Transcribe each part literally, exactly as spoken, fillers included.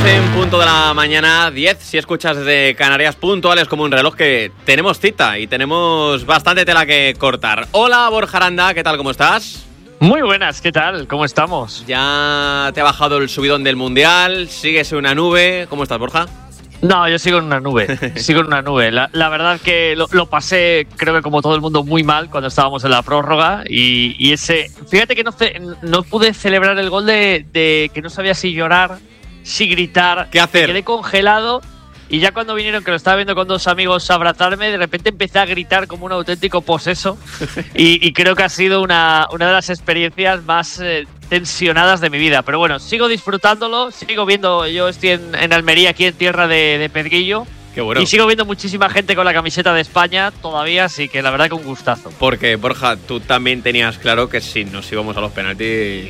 once en punto de la mañana, diez si escuchas desde Canarias, puntuales como un reloj, que tenemos cita y tenemos bastante tela que cortar. Hola Borja Aranda, ¿qué tal? ¿Cómo estás? Muy buenas, ¿qué tal? ¿Cómo estamos? Ya te ha bajado el subidón del Mundial, sigues en una nube. ¿Cómo estás, Borja? No, yo sigo en una nube, sigo en una nube. La, la verdad que lo, lo pasé, creo que como todo el mundo, muy mal cuando estábamos en la prórroga y, y ese… Fíjate que no, ce, no pude celebrar el gol de, de que no sabía si llorar, si gritar. ¿Qué hacer? Me quedé congelado y ya cuando vinieron, que lo estaba viendo con dos amigos a abrazarme, de repente empecé a gritar como un auténtico poseso y, y creo que ha sido una, una de las experiencias más eh, tensionadas de mi vida. Pero bueno, sigo disfrutándolo, sigo viendo, yo estoy en, en Almería, aquí en tierra de, de Pedrillo. Qué bueno. Y sigo viendo muchísima gente con la camiseta de España todavía, así que la verdad que un gustazo. Porque, Borja, tú también tenías claro que si nos íbamos a los penaltis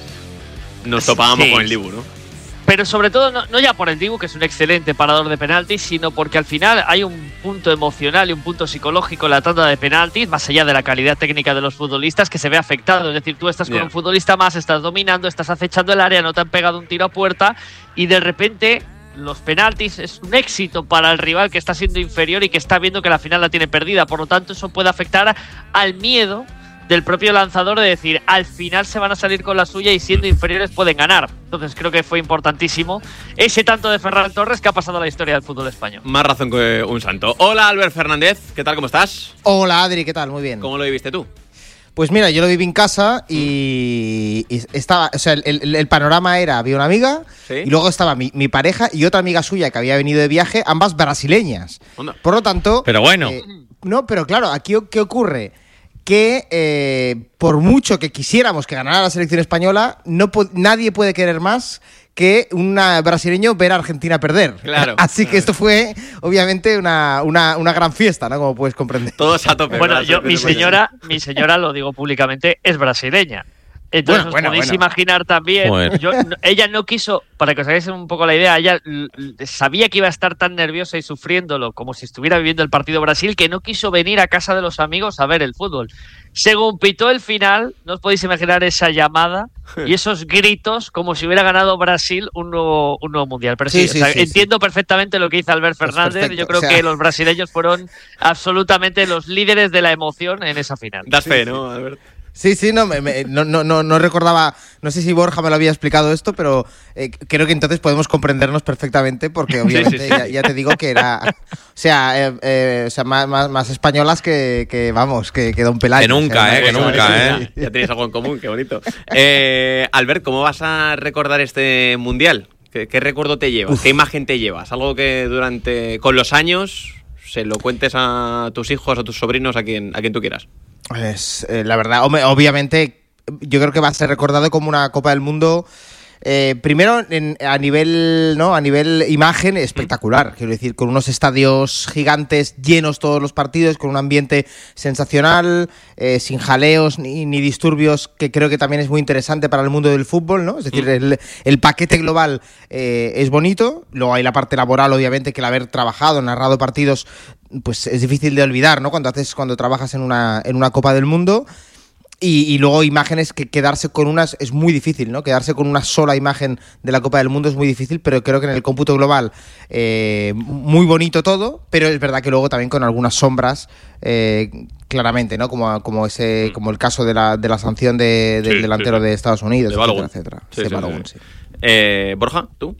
nos topábamos sí. con el Dibu, ¿no? Pero sobre todo, no, no ya por el Dibu, que es un excelente parador de penaltis, sino porque al final hay un punto emocional y un punto psicológico en la tanda de penaltis, más allá de la calidad técnica de los futbolistas, que se ve afectado. Es decir, tú estás con yeah. un futbolista más, estás dominando, estás acechando el área, no te han pegado un tiro a puerta y de repente los penaltis es un éxito para el rival que está siendo inferior y que está viendo que la final la tiene perdida. Por lo tanto, eso puede afectar al miedo del propio lanzador de decir, al final se van a salir con la suya y siendo inferiores pueden ganar. Entonces creo que fue importantísimo ese tanto de Ferran Torres que ha pasado a la historia del fútbol español. Más razón que un santo. Hola Albert Fernández, ¿qué tal? ¿Cómo estás? Hola Adri, ¿qué tal? Muy bien. ¿Cómo lo viviste tú? Pues mira, yo lo viví en casa y, y estaba, o sea, el, el, el panorama era, había una amiga ¿Sí? y luego estaba mi, mi pareja y otra amiga suya que había venido de viaje, ambas brasileñas. ¿Onda? Por lo tanto… Pero bueno. Eh, no, pero claro, aquí ¿qué ocurre? Que eh, por mucho que quisiéramos que ganara la selección española, no po- nadie puede querer más que un brasileño ver a Argentina perder. Claro. Así que esto fue, obviamente, una, una, una gran fiesta, ¿no? Como puedes comprender. Todos a tope. Bueno, yo, mi señora, mi señora, lo digo públicamente, es brasileña. Entonces bueno, os bueno, podéis bueno. imaginar también, yo, ella no quiso, para que os hagáis un poco la idea, ella sabía que iba a estar tan nerviosa y sufriéndolo como si estuviera viviendo el partido Brasil, que no quiso venir a casa de los amigos a ver el fútbol. Según pitó el final, no os podéis imaginar esa llamada y esos gritos como si hubiera ganado Brasil un nuevo, un nuevo mundial. Pero sí, sí, sí, o sea, sí entiendo sí. perfectamente lo que dice Albert Fernández. Yo creo o sea... que los brasileños fueron absolutamente los líderes de la emoción en esa final. Das fe, ¿no, Albert? Sí, sí, no, me, me, no, no, no, no recordaba, no sé si Borja me lo había explicado esto, pero eh, creo que entonces podemos comprendernos perfectamente porque obviamente sí, sí, sí. Ya, ya te digo que era, o sea, eh, eh, o sea más, más, más españolas que, que vamos, que, que Don Pelayo. Que nunca, o sea, eh, que nunca, sí, eh. Sí. Ya tenéis algo en común, qué bonito. Eh, Albert, ¿cómo vas a recordar este mundial? ¿Qué, qué recuerdo te llevas? Uf. ¿Qué imagen te llevas? Algo que durante, con los años, se lo cuentes a tus hijos o tus sobrinos, a quien, a quien tú quieras. Pues eh, la verdad, obviamente, yo creo que va a ser recordado como una Copa del Mundo. Eh, primero, en, a nivel no a nivel imagen, espectacular. Quiero decir, con unos estadios gigantes llenos todos los partidos, con un ambiente sensacional, eh, sin jaleos ni, ni disturbios, que creo que también es muy interesante para el mundo del fútbol, ¿no? Es decir, el, el paquete global eh, es bonito. Luego hay la parte laboral, obviamente, que el haber trabajado, narrado partidos, pues es difícil de olvidar, ¿no? Cuando haces, cuando trabajas en una, en una Copa del Mundo. Y, y luego imágenes que quedarse con unas es muy difícil, ¿no? Quedarse con una sola imagen de la Copa del Mundo es muy difícil, pero creo que en el cómputo global eh, muy bonito todo, pero es verdad que luego también con algunas sombras, eh, claramente, ¿no? Como, como ese, como el caso de la, de la sanción de, del sí, delantero sí, sí. de Estados Unidos, de etcétera, etcétera. Sí, sí, Balogun, sí. Sí. Eh, Borja, ¿tú?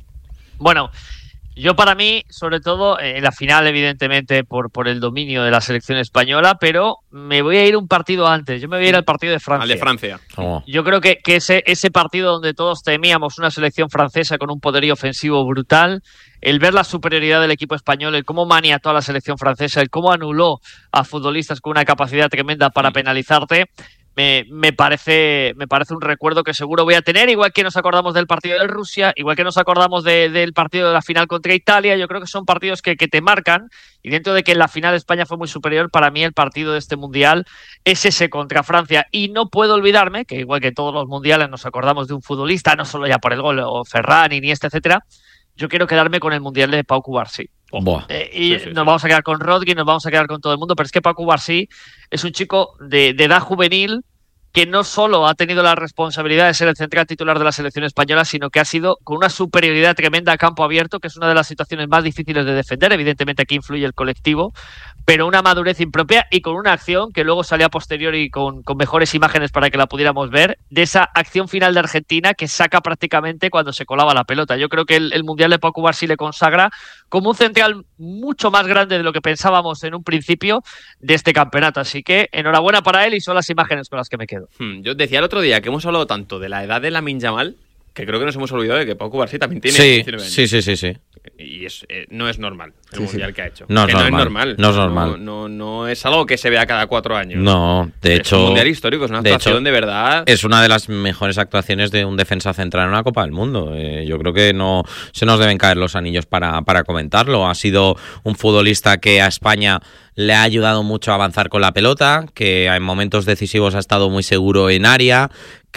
Bueno, yo para mí, sobre todo, en la final, evidentemente, por, por el dominio de la selección española, pero me voy a ir un partido antes. Yo me voy a ir al partido de Francia. Al de Francia. Oh. Yo creo que, que ese, ese partido donde todos temíamos una selección francesa con un poderío ofensivo brutal, el ver la superioridad del equipo español, el cómo maniató a la selección francesa, el cómo anuló a futbolistas con una capacidad tremenda para penalizarte, Me, me, parece, me parece un recuerdo que seguro voy a tener, igual que nos acordamos del partido de Rusia, igual que nos acordamos de, del partido de la final contra Italia. Yo creo que son partidos que, que te marcan, y dentro de que en la final España fue muy superior, para mí el partido de este Mundial es ese contra Francia. Y no puedo olvidarme que igual que todos los mundiales nos acordamos de un futbolista, no solo ya por el gol, o Ferran, Iniesta, etcétera, yo quiero quedarme con el Mundial de Pau Cubarsí. Eh, y sí, sí, nos sí. vamos a quedar con Rodri, nos vamos a quedar con todo el mundo, pero es que Pau Cubarsí es un chico de, de edad juvenil que no solo ha tenido la responsabilidad de ser el central titular de la selección española, sino que ha sido con una superioridad tremenda a campo abierto, que es una de las situaciones más difíciles de defender. Evidentemente aquí influye el colectivo, pero una madurez impropia y con una acción que luego salió a posteriori con, con mejores imágenes para que la pudiéramos ver, de esa acción final de Argentina que saca prácticamente cuando se colaba la pelota. Yo creo que el, el Mundial de Pau Cubarsí le consagra como un central mucho más grande de lo que pensábamos en un principio de este campeonato. Así que enhorabuena para él y son las imágenes con las que me quedo. Hmm, yo decía el otro día que hemos hablado tanto de la edad de Lamine Yamal que creo que nos hemos olvidado de que Pau Cubarsí también tiene sí, diecinueve años. Sí, sí, sí, sí. Y es, eh, no es normal el sí, mundial sí. que ha hecho. No es, que normal, no es normal. No es normal. No, no, no es algo que se vea cada cuatro años. No, de es hecho... un mundial histórico, es una de actuación hecho, de verdad. Es una de las mejores actuaciones de un defensa central en una Copa del Mundo. Eh, yo creo que no se nos deben caer los anillos para, para comentarlo. Ha sido un futbolista que a España le ha ayudado mucho a avanzar con la pelota, que en momentos decisivos ha estado muy seguro en área,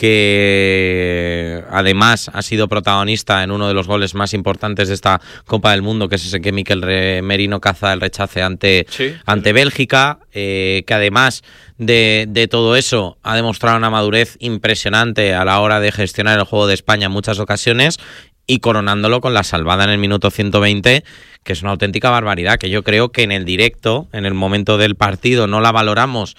que además ha sido protagonista en uno de los goles más importantes de esta Copa del Mundo, que es ese que Mikel Merino caza el rechace ante, sí, ante sí. Bélgica, eh, que además de, de todo eso ha demostrado una madurez impresionante a la hora de gestionar el juego de España en muchas ocasiones, y coronándolo con la salvada en el minuto ciento veinte, que es una auténtica barbaridad, que yo creo que en el directo, en el momento del partido, no la valoramos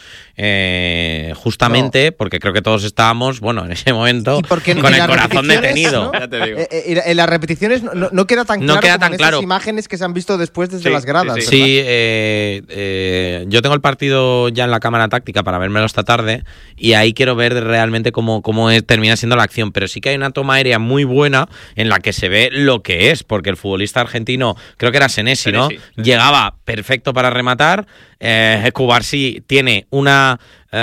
eh, justamente, no. porque creo que todos estábamos, bueno, en ese momento, con el corazón detenido. ¿No? Ya te digo. Eh, en las repeticiones no, no queda tan claro no queda como tan en claro. esas imágenes que se han visto después desde sí, las gradas. Sí, sí. sí eh, eh, yo tengo el partido ya en la cámara táctica para vérmelo esta tarde, y ahí quiero ver realmente cómo, cómo es, termina siendo la acción, pero sí que hay una toma aérea muy buena en la que se ve lo que es, porque el futbolista argentino, creo que era Senesi, ¿no? Sí, sí. Llegaba perfecto para rematar. Eh, Cubarsí tiene una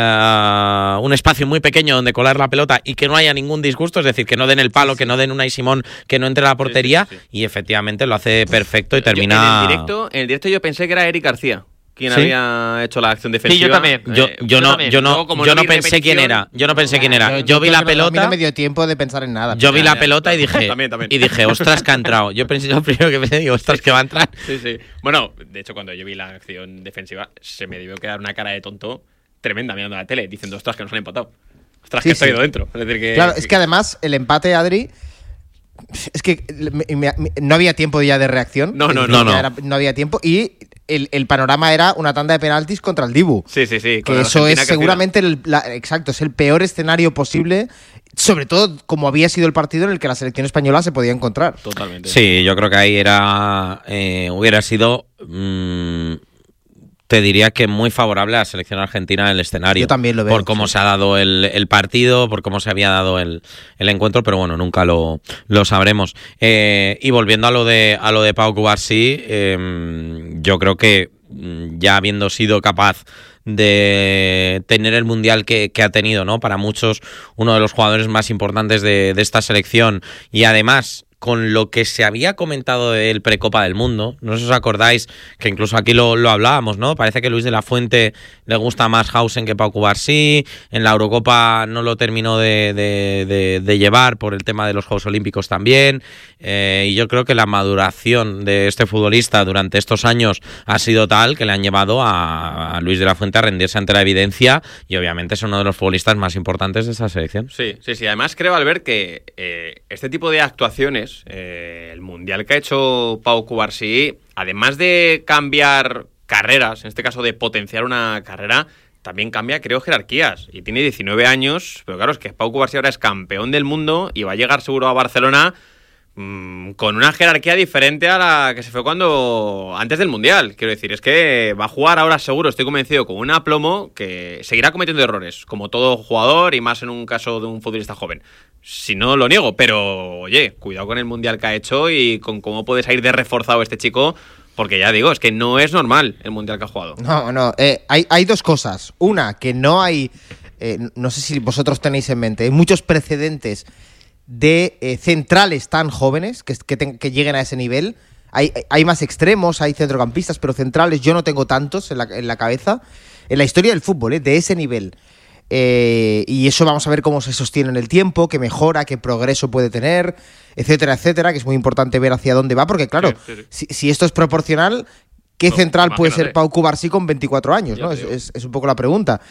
uh, un espacio muy pequeño donde colar la pelota y que no haya ningún disgusto, es decir, que no den el palo, sí, sí. que no den una y Simón, que no entre a la portería, sí, sí, sí. y efectivamente lo hace perfecto y termina... Yo, en, el directo, en el directo yo pensé que era Eric García quien ¿Sí? había hecho la acción defensiva. Sí, yo también. Yo, yo, yo no, yo no, Luego, yo no, no pensé quién era. Yo no pensé quién era. Yo, yo vi la pelota. A mí no me dio tiempo de pensar en nada. Yo vi la pelota y dije, también, también. y dije, ostras, que ha entrado. Yo pensé lo primero que pensé, digo, ostras, que va a entrar. Sí, sí. Bueno, de hecho, cuando yo vi la acción defensiva, se me debió quedar una cara de tonto tremenda mirando la tele, diciendo, ostras, que nos han empatado. Ostras, sí, que sí. estoy ido dentro. Es decir, que, claro, es que además el empate, Adri. Es que me, me, me, no había tiempo ya de reacción. No, no, no. No, era, no había tiempo. Y el, el panorama era una tanda de penaltis contra el Dibu. Sí, sí, sí. Que eso es seguramente el, la, exacto, es el peor escenario posible, sobre todo como había sido el partido en el que la selección española se podía encontrar. Totalmente. Sí, yo creo que ahí era eh, hubiera sido mmm, te diría que muy favorable a la selección argentina en el escenario. Yo también lo veo. Por cómo sí. se ha dado el, el partido, por cómo se había dado el, el encuentro, pero bueno, nunca lo, lo sabremos. Eh, y volviendo a lo de a lo de Pau Cubarsí, eh, yo creo que ya habiendo sido capaz de tener el mundial que, que ha tenido, ¿no? Para muchos, uno de los jugadores más importantes de, de esta selección, y además con lo que se había comentado del Precopa del Mundo, no sé si os acordáis, que incluso aquí lo, lo hablábamos, ¿no? Parece que Luis de la Fuente le gusta más Hausen que Pau Cubarsí, en la Eurocopa no lo terminó de, de, de, de llevar por el tema de los Juegos Olímpicos también, eh, y yo creo que la maduración de este futbolista durante estos años ha sido tal que le han llevado a, a Luis de la Fuente a rendirse ante la evidencia, y obviamente es uno de los futbolistas más importantes de esa selección. Sí, sí, sí. Además creo, Albert, que eh, este tipo de actuaciones, Eh, el mundial que ha hecho Pau Cubarsí, además de cambiar carreras, en este caso de potenciar una carrera, también cambia, creo, jerarquías. Y tiene diecinueve años, pero claro, es que Pau Cubarsí ahora es campeón del mundo y va a llegar seguro a Barcelona mmm, con una jerarquía diferente a la que se fue cuando antes del mundial. Quiero decir, es que va a jugar ahora seguro, estoy convencido, con un aplomo que seguirá cometiendo errores, como todo jugador y más en un caso de un futbolista joven. Si no lo niego, pero oye, cuidado con el mundial que ha hecho y con cómo puede salir de reforzado este chico, porque ya digo, es que no es normal el mundial que ha jugado. No, no, eh, hay, hay dos cosas. Una, que no hay, eh, no sé si vosotros tenéis en mente, hay muchos precedentes de eh, centrales tan jóvenes que, que, te, que lleguen a ese nivel. Hay, hay más extremos, hay centrocampistas, pero centrales yo no tengo tantos en la, en la cabeza. En la historia del fútbol, eh, de ese nivel. Eh, y eso vamos a ver cómo se sostiene en el tiempo, qué mejora, qué progreso puede tener, etcétera, etcétera, que es muy importante ver hacia dónde va, porque claro, sí, sí, sí. Si, si esto es proporcional, ¿qué no, central puede ser Pau Cubarsí con veinticuatro años? ¿No? Es, es, es un poco la pregunta.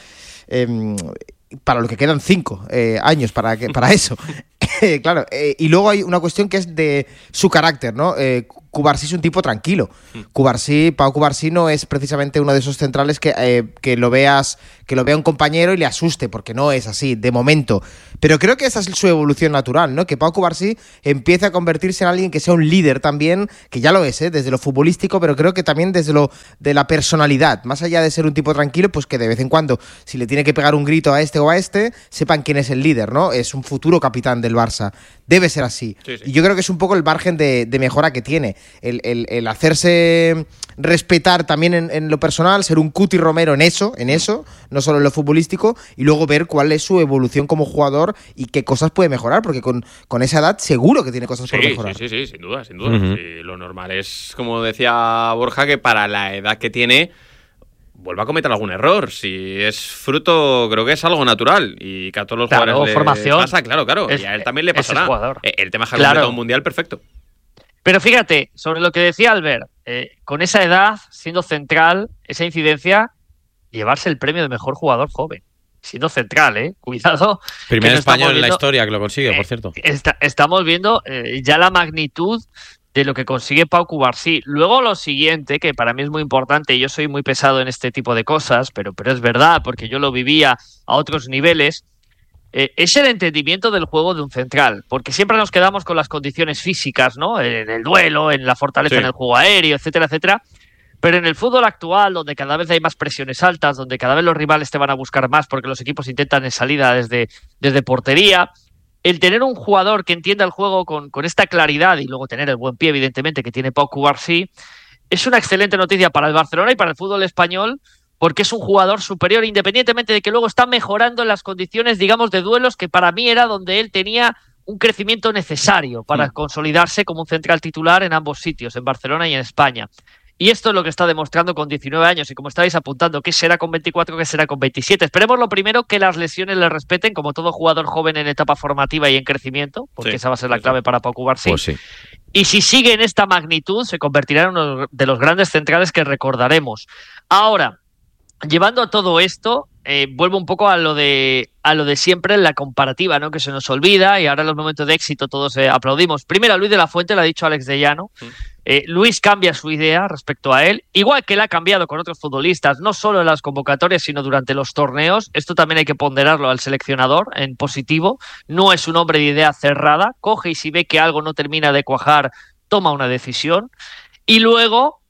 eh, para lo que quedan cinco eh, años para, que, para eso. Claro, eh, y luego hay una cuestión que es de su carácter, ¿no? Eh, Cubarsí es un tipo tranquilo. Cubarsí, Pau Cubarsí no es precisamente uno de esos centrales que, eh, que lo veas, que lo vea un compañero y le asuste, porque no es así, de momento. Pero creo que esa es su evolución natural, ¿no? Que Pau Cubarsí empiece a convertirse en alguien que sea un líder también, que ya lo es, ¿eh? Desde lo futbolístico, pero creo que también desde lo de la personalidad. Más allá de ser un tipo tranquilo, pues que de vez en cuando, si le tiene que pegar un grito a este o a este, sepan quién es el líder, ¿no? Es un futuro capitán del Barça. Debe ser así. Sí, sí. Y yo creo que es un poco el margen de, de mejora que tiene. El, el, el hacerse respetar también en, en lo personal, ser un Cuti Romero en eso, en eso, no solo en lo futbolístico, y luego ver cuál es su evolución como jugador y qué cosas puede mejorar, porque con, con esa edad seguro que tiene cosas sí, por mejorar. Sí, sí, sí, sin duda, sin duda. Uh-huh. Sí, lo normal es, como decía Borja, que para la edad que tiene vuelva a cometer algún error. Si es fruto, creo que es algo natural y que a todos los claro, jugadores formación. le pasa, claro, claro. Es, y a él también le pasará. El, el tema es que ha claro. completado un mundial perfecto. Pero fíjate, sobre lo que decía Albert, eh, con esa edad, siendo central, esa incidencia, llevarse el premio de mejor jugador joven. Siendo central, ¿eh? Cuidado. Primer no español viendo, en la historia que lo consigue, por cierto. Eh, está, estamos viendo eh, ya la magnitud de lo que consigue Pau Cubarsí. Luego lo siguiente, que para mí es muy importante, yo soy muy pesado en este tipo de cosas, pero, pero es verdad, porque yo lo vivía a otros niveles, eh, es el entendimiento del juego de un central, porque siempre nos quedamos con las condiciones físicas, ¿no? En el duelo, en la fortaleza sí. en el juego aéreo, etcétera, etcétera. Pero en el fútbol actual, donde cada vez hay más presiones altas, donde cada vez los rivales te van a buscar más porque los equipos intentan en salida desde, desde portería, el tener un jugador que entienda el juego con, con esta claridad y luego tener el buen pie, evidentemente, que tiene Pau Cubarsí, es una excelente noticia para el Barcelona y para el fútbol español, porque es un jugador superior, independientemente de que luego está mejorando en las condiciones, digamos, de duelos, que para mí era donde él tenía un crecimiento necesario para mm. consolidarse como un central titular en ambos sitios, en Barcelona y en España. Y esto es lo que está demostrando con diecinueve años. Y como estáis apuntando, ¿qué será con veinticuatro, qué será con veintisiete? Esperemos lo primero que las lesiones le respeten, como todo jugador joven en etapa formativa y en crecimiento, porque sí, esa va a ser la clave para Pau Cubarsí. Pues sí. Y si sigue en esta magnitud, se convertirá en uno de los grandes centrales que recordaremos. Ahora, llevando a todo esto, eh, vuelvo un poco a lo de a lo de siempre, en la comparativa, ¿no? Que se nos olvida, y ahora en los momentos de éxito todos eh, aplaudimos. Primero a Luis de la Fuente, lo ha dicho Alex de Llano. Mm. Eh, Luis cambia su idea respecto a él, igual que él ha cambiado con otros futbolistas, no solo en las convocatorias, sino durante los torneos. Esto también hay que ponderarlo al seleccionador en positivo. No es un hombre de idea cerrada, coge y si ve que algo no termina de cuajar, toma una decisión. Y luego,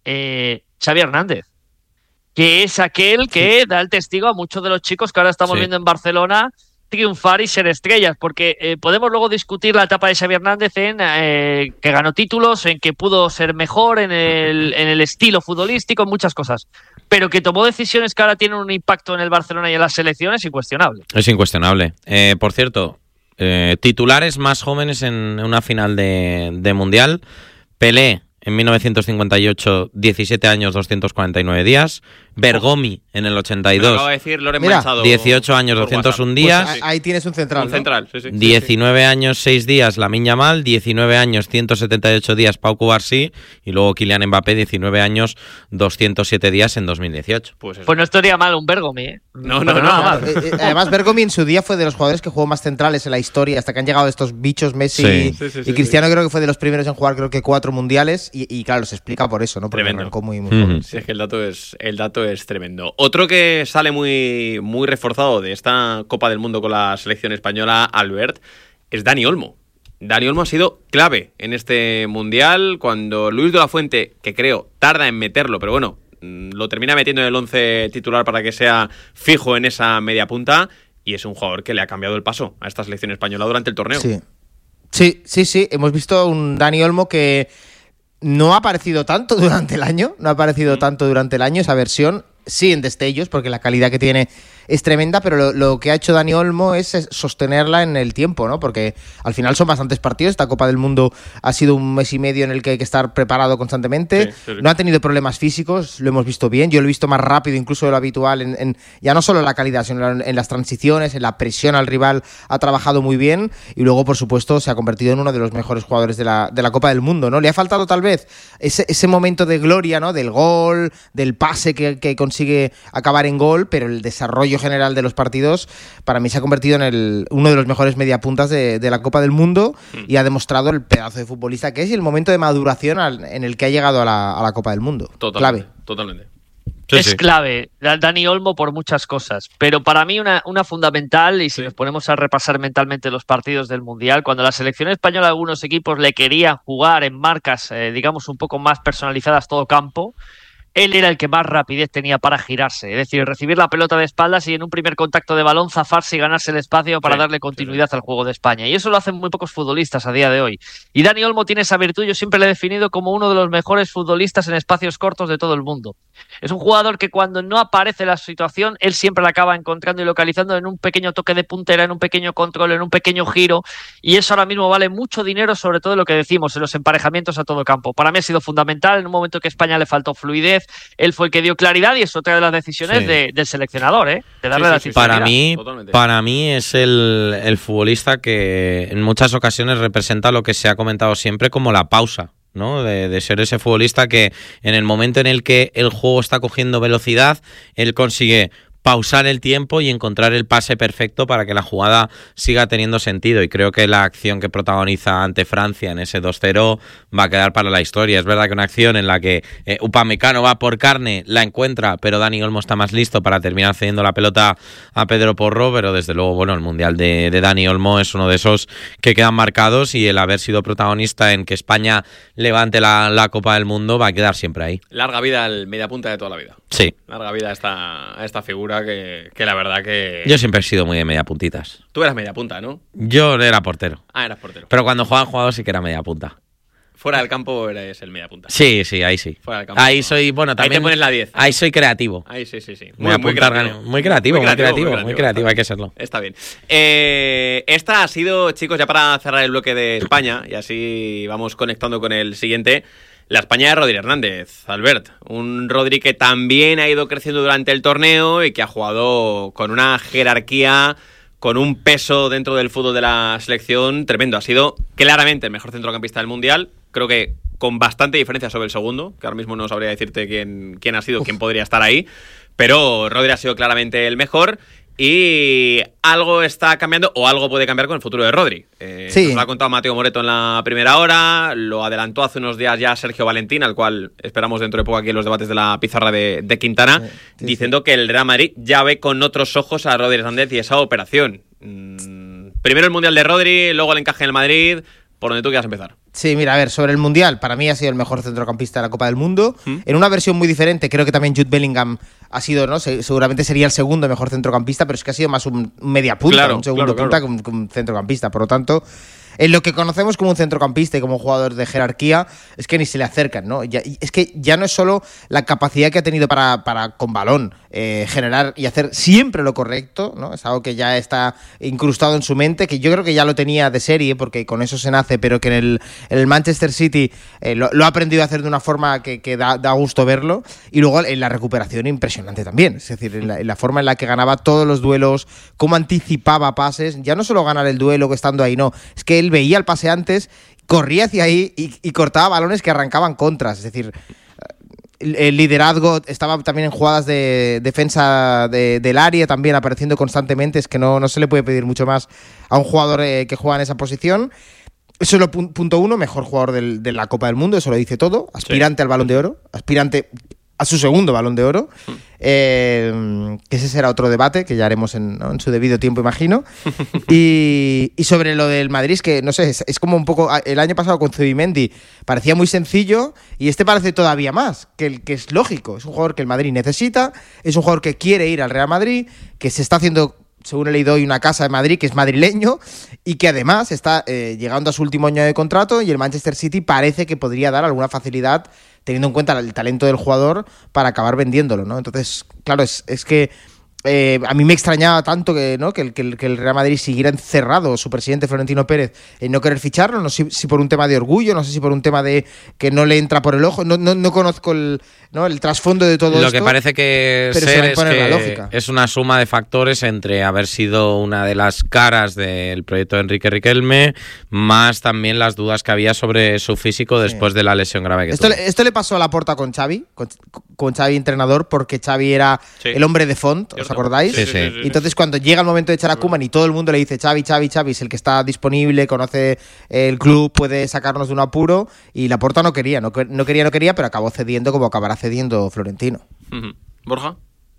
eh, Xavi Hernández, que es aquel que sí. da el testigo a muchos de los chicos que ahora estamos sí. viendo en Barcelona triunfar y ser estrellas, porque eh, podemos luego discutir la etapa de Xavi Hernández en eh, que ganó títulos, en que pudo ser mejor en el, en el estilo futbolístico, en muchas cosas, pero que tomó decisiones que ahora tienen un impacto en el Barcelona y en las selecciones incuestionable. Es incuestionable. Eh, por cierto, eh, titulares más jóvenes en una final de, de Mundial: Pelé en mil novecientos cincuenta y ocho, diecisiete años, doscientos cuarenta y nueve días. Bergomi en el ochenta y dos. Me acabo de decir Loren Manchado, dieciocho años, doscientos uno días. Pues ahí tienes un central. Un ¿no? central, sí, sí. diecinueve años, seis días, Lamine Yamal. diecinueve años, ciento setenta y ocho días, Pau Cubarsí. Y luego Kylian Mbappé, diecinueve años, doscientos siete días en dos mil dieciocho. Pues, pues no estaría mal un Bergomi, ¿eh? No, no, no. no. no. Eh, además, Bergomi en su día fue de los jugadores que jugó más centrales en la historia, hasta que han llegado estos bichos Messi sí. y, Sí, sí, sí, y Cristiano. sí. Creo que fue de los primeros en jugar, creo que cuatro mundiales. Y, y claro, se explica por eso, ¿no? Porque tremendo. Arrancó muy, muy Mm-hmm. joven. Sí, es que el dato es, el dato es tremendo. Otro que sale muy, muy reforzado de esta Copa del Mundo con la selección española, Albert, es Dani Olmo. Dani Olmo ha sido clave en este Mundial, cuando Luis de la Fuente, que creo tarda en meterlo, pero bueno, lo termina metiendo en el once titular para que sea fijo en esa media punta, y es un jugador que le ha cambiado el paso a esta selección española durante el torneo. Sí, sí, sí, sí. Hemos visto un Dani Olmo que no ha aparecido tanto durante el año, no ha aparecido mm. tanto durante el año esa versión. Sí, en destellos, porque la calidad que tiene es tremenda, pero lo, lo que ha hecho Dani Olmo es, es sostenerla en el tiempo, ¿no? Porque al final son bastantes partidos. Esta Copa del Mundo ha sido un mes y medio en el que hay que estar preparado constantemente. Sí, sí, sí. No ha tenido problemas físicos, lo hemos visto bien. Yo lo he visto más rápido incluso de lo habitual, en, en ya no solo en la calidad, sino en, en las transiciones, en la presión al rival. Ha trabajado muy bien y luego, por supuesto, se ha convertido en uno de los mejores jugadores de la, de la Copa del Mundo, ¿no? Le ha faltado tal vez ese, ese momento de gloria, ¿no? Del gol, del pase que, que consigue acabar en gol, pero el desarrollo general de los partidos, para mí se ha convertido en el, uno de los mejores mediapuntas de, de la Copa del Mundo mm. y ha demostrado el pedazo de futbolista que es y el momento de maduración al, en el que ha llegado a la, a la Copa del Mundo. Totalmente, clave. Totalmente. Sí, es sí. clave, Dani Olmo, por muchas cosas, pero para mí una, una fundamental, y si sí. nos ponemos a repasar mentalmente los partidos del Mundial, cuando la selección española, algunos equipos le querían jugar en marcas, eh, digamos, un poco más personalizadas todo campo, él era el que más rapidez tenía para girarse, es decir, recibir la pelota de espaldas y en un primer contacto de balón zafarse y ganarse el espacio para sí, darle continuidad sí, sí. al juego de España. Y eso lo hacen muy pocos futbolistas a día de hoy. Y Dani Olmo tiene esa virtud, yo siempre le he definido como uno de los mejores futbolistas en espacios cortos de todo el mundo. Es un jugador que cuando no aparece la situación, él siempre la acaba encontrando y localizando en un pequeño toque de puntera, en un pequeño control, en un pequeño giro, y eso ahora mismo vale mucho dinero, sobre todo lo que decimos, en los emparejamientos a todo campo. Para mí ha sido fundamental, en un momento que a España le faltó fluidez, él fue el que dio claridad y es otra de las decisiones sí. de, del seleccionador, ¿eh? De darle sí, sí, la sí, para mí, para mí es el, el futbolista que en muchas ocasiones representa lo que se ha comentado siempre como la pausa, ¿no? De, de ser ese futbolista que en el momento en el que el juego está cogiendo velocidad, él consigue pausar el tiempo y encontrar el pase perfecto para que la jugada siga teniendo sentido, y creo que la acción que protagoniza ante Francia en ese dos cero va a quedar para la historia. Es verdad que una acción en la que eh, Upamecano va por carne, la encuentra, pero Dani Olmo está más listo para terminar cediendo la pelota a Pedro Porro, pero desde luego, bueno, el Mundial de, de Dani Olmo es uno de esos que quedan marcados, y el haber sido protagonista en que España levante la, la Copa del Mundo va a quedar siempre ahí. Larga vida al mediapunta de toda la vida. Sí. Larga vida a esta, a esta figura que, que la verdad que... Yo siempre he sido muy de media puntitas. Tú eras media punta, ¿no? Yo era portero. Ah, eras portero. Pero cuando jugaban jugadores sí que era media punta. Fuera del campo eres el media punta. Sí, sí, ahí sí. Fuera del campo. Ahí soy, bueno, también... Ahí te pones la diez. Ahí soy creativo. Ahí sí, sí, sí. Muy, muy, creativo. muy creativo. Muy creativo, muy creativo, muy creativo, hay que serlo. Está bien. Eh, esta ha sido, chicos, ya para cerrar el bloque de España, y así vamos conectando con el siguiente... La España de Rodri Hernández, Albert. Un Rodri que también ha ido creciendo durante el torneo y que ha jugado con una jerarquía, con un peso dentro del fútbol de la selección tremendo. Ha sido claramente el mejor centrocampista del Mundial. Creo que con bastante diferencia sobre el segundo, que ahora mismo no sabría decirte quién, quién ha sido, Uf. quién podría estar ahí. Pero Rodri ha sido claramente el mejor. Y algo está cambiando, o algo puede cambiar con el futuro de Rodri. Eh, sí. Nos lo ha contado Mateo Moreto en la primera hora, lo adelantó hace unos días ya Sergio Valentín, al cual esperamos dentro de poco aquí en los debates de la pizarra de, de Quintana, sí, sí, diciendo sí. que el Real Madrid ya ve con otros ojos a Rodri Hernández y esa operación. Mm, primero el Mundial de Rodri, luego el encaje en el Madrid, por donde tú quieras empezar. Sí, mira, a ver, sobre el Mundial, para mí ha sido el mejor centrocampista de la Copa del Mundo. ¿Mm? En una versión muy diferente, creo que también Jude Bellingham ha sido, ¿no? Se, seguramente sería el segundo mejor centrocampista, pero es que ha sido más un media punta, claro, un segundo claro, punta claro. Que, un, que un centrocampista. Por lo tanto, en lo que conocemos como un centrocampista y como un jugador de jerarquía, es que ni se le acercan, ¿no? Ya, es que ya no es solo la capacidad que ha tenido para, para con balón, eh, generar y hacer siempre lo correcto, ¿no? Es algo que ya está incrustado en su mente, que yo creo que ya lo tenía de serie, porque con eso se nace, pero que en el, en el Manchester City eh, lo, lo ha aprendido a hacer de una forma que, que da, da gusto verlo, y luego en la recuperación impresionante también, es decir, en la, en la forma en la que ganaba todos los duelos, cómo anticipaba pases, ya no solo ganar el duelo estando ahí, no, es que él veía el pase antes, corría hacia ahí y, y cortaba balones que arrancaban contras, es decir, el, el liderazgo, estaba también en jugadas de defensa de, del área, también apareciendo constantemente, es que no, no se le puede pedir mucho más a un jugador eh, que juega en esa posición. Eso es lo punto uno, mejor jugador del, de la Copa del Mundo, eso lo dice todo, aspirante sí. al Balón de Oro, aspirante a su segundo Balón de Oro, mm. eh, que ese será otro debate que ya haremos en, ¿no? en su debido tiempo, imagino. y, y sobre lo del Madrid, es que no sé, es, es como un poco, el año pasado con Zubimendi parecía muy sencillo y este parece todavía más, que, el, que es lógico, es un jugador que el Madrid necesita, es un jugador que quiere ir al Real Madrid, que se está haciendo, según he leído hoy, una casa de Madrid, que es madrileño, y que además está eh, llegando a su último año de contrato, y el Manchester City parece que podría dar alguna facilidad, teniendo en cuenta el talento del jugador, para acabar vendiéndolo, ¿no? Entonces, claro, es, es que eh, a mí me extrañaba tanto que, ¿no? que, el, que, el, que el Real Madrid siguiera encerrado, su presidente Florentino Pérez, en no querer ficharlo, no sé si, si por un tema de orgullo, no sé si por un tema de que no le entra por el ojo, no, no, no conozco el, ¿no? el trasfondo de todo Lo esto. Lo que parece que pero ser se es que la lógica. Es una suma de factores entre haber sido una de las caras del proyecto de Enrique Riquelme, más también las dudas que había sobre su físico después sí. de la lesión grave que esto tuvo. Le, esto le pasó a Laporta con Xavi, con, con Xavi entrenador, porque Xavi era Sí. el hombre de Font, ¿os acordáis? Sí, sí. Y entonces cuando llega el momento de echar a Koeman y todo el mundo le dice Xavi, Xavi, Xavi es el que está disponible, conoce el club, puede sacarnos de un apuro, y Laporta no quería, no, no quería, no quería, pero acabó cediendo como acabará cediendo Florentino. Ujú. Borja.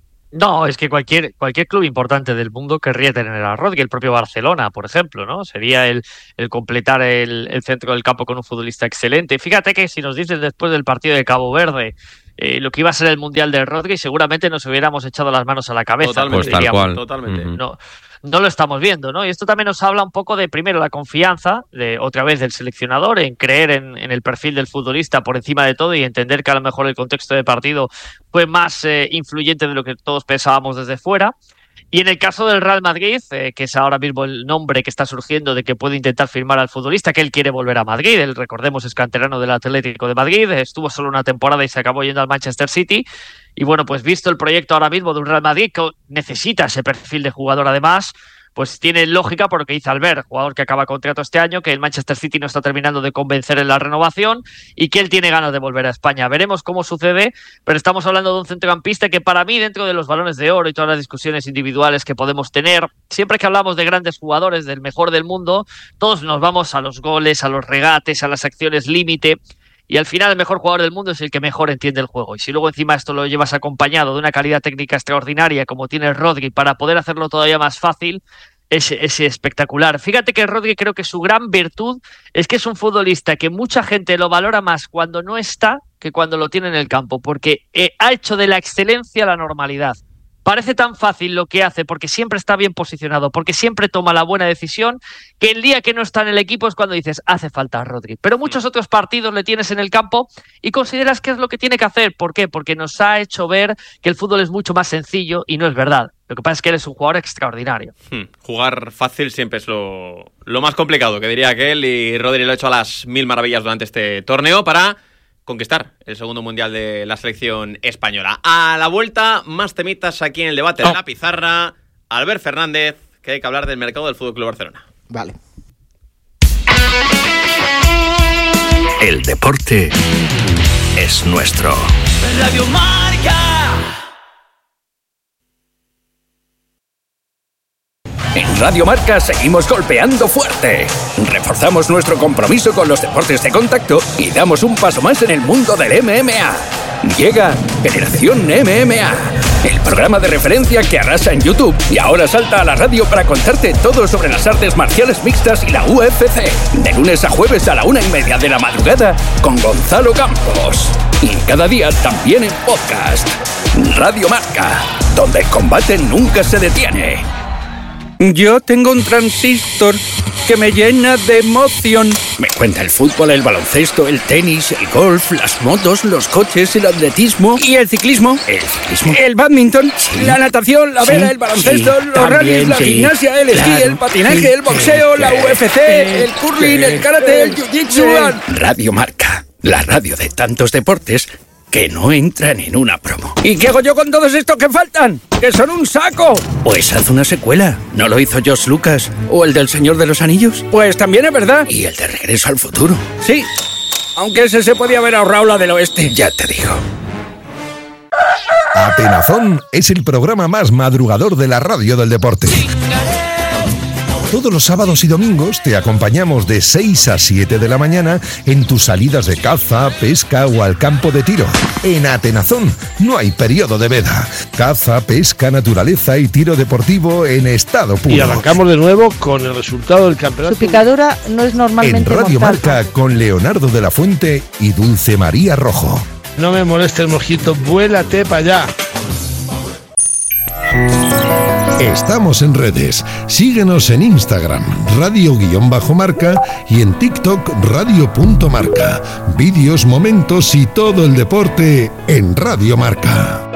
No, es que cualquier, cualquier club importante del mundo querría tener a Rodri, el propio Barcelona, por ejemplo, ¿no? Sería el, el completar el, el centro del campo con un futbolista excelente. Fíjate que si nos dices después del partido de Cabo Verde eh, lo que iba a ser el Mundial de Rodri, seguramente nos hubiéramos echado las manos a la cabeza. Totalmente. Pues tal diríamos. cual. Totalmente. Ujú. No, no lo estamos viendo, ¿no? Y esto también nos habla un poco de, primero, la confianza, de otra vez del seleccionador, en creer en, en el perfil del futbolista por encima de todo y entender que a lo mejor el contexto de partido fue más eh, influyente de lo que todos pensábamos desde fuera. Y en el caso del Real Madrid, eh, que es ahora mismo el nombre que está surgiendo de que puede intentar firmar al futbolista, que él quiere volver a Madrid, él, recordemos, es canterano del Atlético de Madrid, estuvo solo una temporada y se acabó yendo al Manchester City. Y bueno, pues visto el proyecto ahora mismo de un Real Madrid que necesita ese perfil de jugador además, pues tiene lógica por lo que dice Albert, jugador que acaba contrato este año, que el Manchester City no está terminando de convencer en la renovación y que él tiene ganas de volver a España. Veremos cómo sucede, pero estamos hablando de un centrocampista que para mí, dentro de los balones de oro y todas las discusiones individuales que podemos tener, siempre que hablamos de grandes jugadores, del mejor del mundo, todos nos vamos a los goles, a los regates, a las acciones límite. Y al final el mejor jugador del mundo es el que mejor entiende el juego. Y si luego encima esto lo llevas acompañado de una calidad técnica extraordinaria como tiene Rodri para poder hacerlo todavía más fácil, es, es espectacular. Fíjate que Rodri, creo que su gran virtud es que es un futbolista que mucha gente lo valora más cuando no está que cuando lo tiene en el campo, porque eh, ha hecho de la excelencia la normalidad. Parece tan fácil lo que hace porque siempre está bien posicionado, porque siempre toma la buena decisión, que el día que no está en el equipo es cuando dices, hace falta Rodri. Pero muchos otros partidos le tienes en el campo y consideras que es lo que tiene que hacer. ¿Por qué? Porque nos ha hecho ver que el fútbol es mucho más sencillo y no es verdad. Lo que pasa es que él es un jugador extraordinario. Hmm. Jugar fácil siempre es lo, lo más complicado, que diría aquel, y Rodri lo ha hecho a las mil maravillas durante este torneo para conquistar el segundo mundial de la selección española. A la vuelta, más temitas aquí en el debate oh. de la pizarra. Albert Fernández, que hay que hablar del mercado del F C Barcelona. Vale. El deporte es nuestro. Radio Marca. En Radio Marca seguimos golpeando fuerte. Reforzamos nuestro compromiso con los deportes de contacto y damos un paso más en el mundo del M M A. Llega Generación M M A, el programa de referencia que arrasa en YouTube y ahora salta a la radio para contarte todo sobre las artes marciales mixtas y la U F C. De lunes a jueves a la una y media de la madrugada con Gonzalo Campos. Y cada día también en podcast. Radio Marca, donde el combate nunca se detiene. Yo tengo un transistor que me llena de emoción. Me cuenta el fútbol, el baloncesto, el tenis, el golf, las motos, los coches, el atletismo y el ciclismo. ¿El ciclismo? El badminton, sí, la natación, la vela, sí, el baloncesto, sí, los rallies, la sí, gimnasia, el esquí, claro, el patinaje, sí, el boxeo, sí, la U F C, el curling, el karate, el jiu-jitsu. Radio Marca, la radio de tantos deportes que no entran en una promo. ¿Y qué hago yo con todos estos que faltan? ¡Que son un saco! Pues haz una secuela. ¿No lo hizo George Lucas? ¿O el del Señor de los Anillos? Pues también es verdad. ¿Y el de Regreso al Futuro? Sí. Aunque ese se podía haber ahorrado la del oeste. Ya te digo. Atenazón es el programa más madrugador de la radio del deporte. Todos los sábados y domingos te acompañamos de seis a siete de la mañana en tus salidas de caza, pesca o al campo de tiro. En Atenazón no hay periodo de veda. Caza, pesca, naturaleza y tiro deportivo en estado puro. Y arrancamos de nuevo con el resultado del campeonato. Su picadura no es normalmente En Radio mortal. Marca con Leonardo de la Fuente y Dulce María Rojo. No me moleste el mojito, vuélate para allá. Estamos en redes. Síguenos en Instagram, radio-marca y en TikTok, radio.marca. Vídeos, momentos y todo el deporte en Radio Marca.